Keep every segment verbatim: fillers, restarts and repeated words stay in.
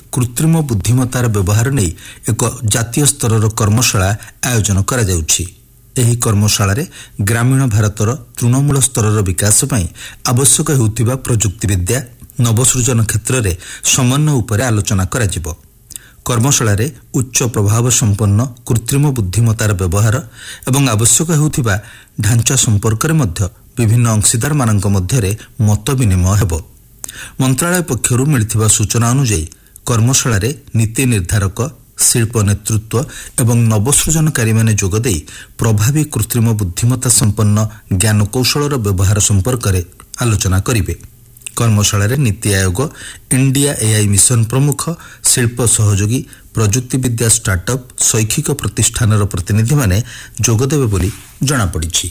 कृत्रिम बुद्धिमत्तार व्यवहार नहीं एक जातीय स्तर कर्मशाला आयोजन करा जाउछि। एही कर्मशाला ग्रामीण भारतर तृणमूल स्तर विकास पई आवश्यक हेउथिबा प्रजुक्ति विद्या नवसृजन क्षेत्र में समन्वय उपर आलोचना करा जिवो। कर्मशाला उच्च प्रभाव संपन्न कृत्रिम बुद्धिमत्तार व्यवहार एवं आवश्यक हेउथिबा ढांचा संपर्क में मध्य विभिन्न अंशीदार मानक मध्य मत विनिमय हेबो। मंत्रालय पक्षरु मिलिथिबा सूचना अनुसार कर्मशाला नीति निर्धारक शिल्प नेतृत्व एवं नवसृजनकारी माने जोगदे प्रभावी कृत्रिम बुद्धिमत्ता संपन्न ज्ञान कौशलर व्यवहार संपर्क में आलोचना करिवे। कर्मशाला NITI Aayog India AI mission प्रमुख शिल्प सहयोगी प्रजुक्ति विद्या स्टार्टअप शैक्षिक प्रतिष्ठान प्रतिनिधि माने जोगदेवे बोली जणा पड़िछि।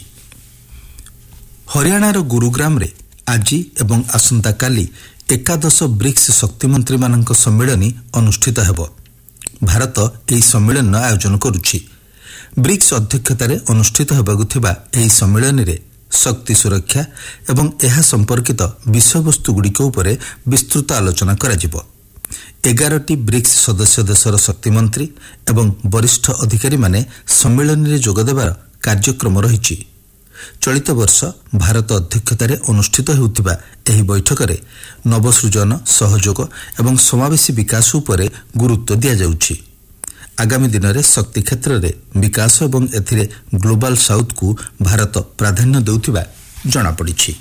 हरियाणार गुरुग्राम रे आज एवं आसंता काली एकादश ब्रिक्स शक्तिमंत्री मानक सम्मेलन अनुष्ठित हेबो। भारत एही सम्मेलन आयोजन करुछि। ब्रिक्स अध्यक्षतार अनुष्ठित हेबाकु थिबा एही सम्मेलन रे शक्ति सुरक्षा एवं एहा संपर्कित विषयवस्तु गुड़िक उपरे विस्तृत आलोचना करा जिवो। एगारटी ब्रिक्स सदस्य देशर शक्तिमंत्री एवं वरिष्ठ अधिकारी माने सम्मेलन रे जोग देबार कार्यक्रम रहिछि। चलित वर्ष भारत अध्यक्षतार अनुष्ठित हेउथिबा एही बैठक रे नवसृजन सहयोग एवं समावेशी विकास उपरे गुरुत्व दिया जाउछि। आगामी दिन में शक्ति क्षेत्र में विकास एवं एथिरे ग्लोबल साउथ को भारत प्राधान्य देउथिबा जणा पड़िछि।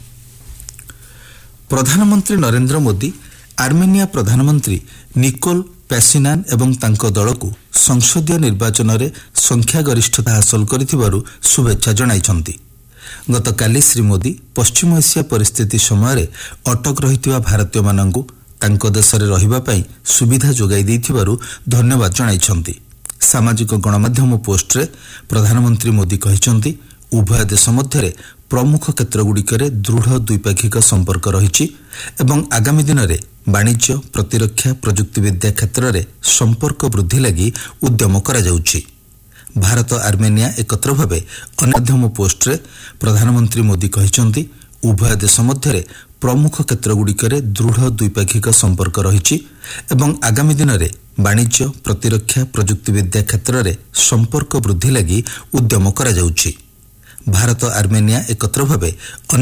प्रधानमंत्री नरेंद्र मोदी आर्मेनिया प्रधानमंत्री निकोल पैसिनान एवं तांको दल को संसदीय निर्वाचन में संख्यागरिष्ठता हासिल करिथिबारु शुभेच्छा जणाइछन्ति। गतकाली श्री मोदी पश्चिम एशिया परिस्थिति समय अटक रहिथिबा भारतीय मानंगु तांको देशरे रहिबा पई सुविधा जोगाई दैथिबारु धन्यवाद जणाइछन्ति। सामाजिक गणमाध्यम पोस्टरे प्रधानमंत्री मोदी कहिछन्ति उभय देश मध्यरे प्रमुख क्षेत्रगुड़िकरे दृढ़ द्विपाक्षिक संपर्क रहिछि एवं आगामी दिन में वाणिज्य प्रतिरक्षा प्रजुक्ति विद्या क्षेत्र में संपर्क वृद्धि लगी उद्यम करा जाउछि। भारत आर्मेनिया एकत्र भावे अनाध्यम पोस्टरे प्रधानमंत्री मोदी कहिछन्ति उभय देश मध्यरे प्रमुख क्षेत्रगुड़िकरे दृढ़ द्विपाक्षिक संपर्क रहिछि एवं आगामी दिन में वाणिज्य प्रतिरक्षा प्रजुक्ति विद्या क्षेत्र में संपर्क वृद्धि लगी उद्यम करा जाउछि। भारत आर्मेनिया एकत्र भावे